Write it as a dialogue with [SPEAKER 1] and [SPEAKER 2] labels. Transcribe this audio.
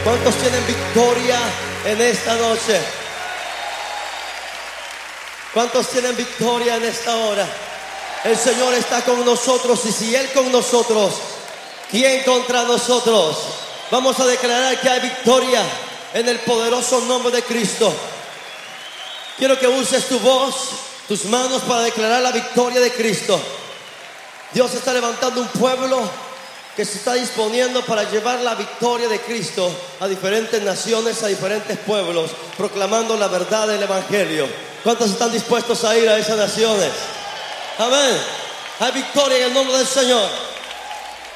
[SPEAKER 1] ¿Cuántos tienen victoria en esta noche? ¿Cuántos tienen victoria en esta hora? El Señor está con nosotros, y si Él con nosotros, ¿quién contra nosotros? Vamos a declarar que hay victoria en el poderoso nombre de Cristo. Quiero que uses tu voz, tus manos para declarar la victoria de Cristo. Dios está levantando un pueblo que se está disponiendo para llevar la victoria de Cristo a diferentes naciones, a diferentes pueblos, proclamando la verdad del Evangelio. ¿Cuántos están dispuestos a ir a esas naciones? Amén. Hay victoria en el nombre del Señor.